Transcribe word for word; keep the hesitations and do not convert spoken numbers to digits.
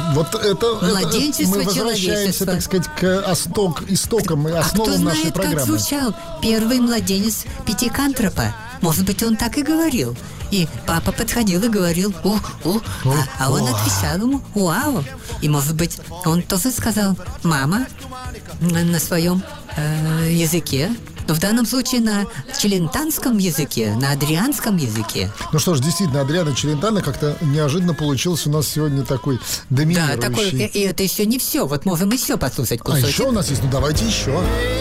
Вот это, Младенчество это мы возвращаемся, так сказать, к осток, истокам и основам а кто нашей знает, программы. как звучал первый младенец Пятикантропа? Может быть, он так и говорил. И папа подходил и говорил «у, у», а, а он отвечал ему «уау». И, может быть, он тоже сказал «мама» на своем э, языке. Но в данном случае на челентанском языке, на адрианском языке. Ну что ж, действительно, Адриано Челентано как-то неожиданно получился у нас сегодня такой доминирующий. Да, такой, и, и это еще не все. Вот можем еще послушать кусочек. А еще у нас есть, ну давайте еще.